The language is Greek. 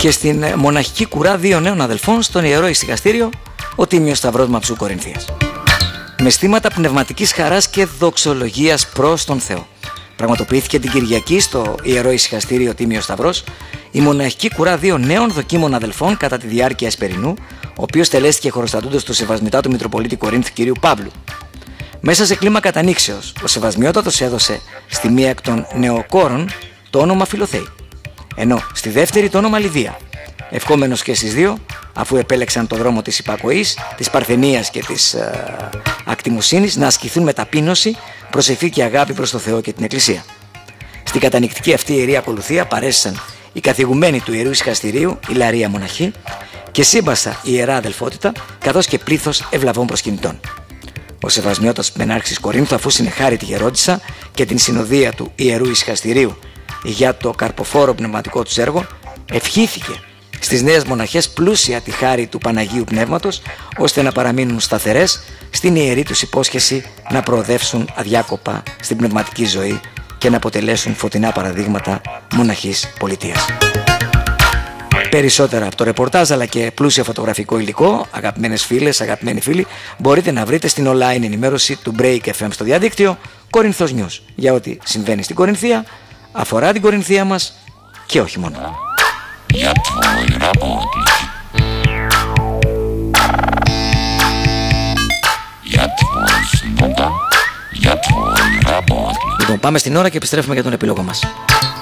Και στην μοναχική κουρά 2 νέων αδελφών στον Ιερό Ησυχαστήριο, ο Τίμιος Σταυρός Μαψού Κορινθίας. Με στήματα πνευματικής χαράς και δοξολογίας προς τον Θεό, πραγματοποιήθηκε την Κυριακή στο Ιερό Ησυχαστήριο Τίμιος Σταυρός η μοναχική κουρά 2 νέων δοκίμων αδελφών κατά τη διάρκεια Εσπερινού, ο οποίος τελέστηκε χωροστατούντος του Σεβασμιότατου Μητροπολίτη Κορίνθου κ. Παύλου. Μέσα σε κλίμα κατανήξεως, ο Σεβασμιότατος έδωσε στη μία εκ των νεοκόρων το όνομα Φιλοθέη, ενώ στη δεύτερη το όνομα Λιδία, ευχόμενος και στις δύο, αφού επέλεξαν το δρόμο της υπακοής, της παρθενίας και της ακτιμοσύνης, να ασκηθούν με ταπείνωση, προσευχή και αγάπη προς το Θεό και την Εκκλησία. Στην κατανυκτική αυτή ιερή ακολουθία παρέστησαν οι καθηγουμένοι του Ιερού Ησυχαστηρίου, η Λαρία Μοναχή, και σύμπασα η Ιερά Αδελφότητα, καθώς και πλήθος ευλαβών προσκυνητών. Ο Σεβασμιότατος Μενάρχης Κορίνθου, αφού συνεχάρει τη γερόντισσα και την συνοδεία του Ιερού Ησυχαστηρίου για το καρποφόρο πνευματικό τους έργο, ευχήθηκε στις νέες μοναχές πλούσια τη χάρη του Παναγίου Πνεύματος, ώστε να παραμείνουν σταθερές στην ιερή τους υπόσχεση να προοδεύσουν αδιάκοπα στην πνευματική ζωή και να αποτελέσουν φωτεινά παραδείγματα μοναχής πολιτείας. Περισσότερα από το ρεπορτάζ αλλά και πλούσιο φωτογραφικό υλικό, αγαπημένες φίλες, αγαπημένοι φίλοι, μπορείτε να βρείτε στην online ενημέρωση του Break FM στο διαδίκτυο Κορινθός News, για ό,τι συμβαίνει στην Κορινθία, αφορά την Κορινθία μας και όχι μόνο. Λοιπόν, πάμε στην ώρα και επιστρέφουμε για τον επίλογο μας.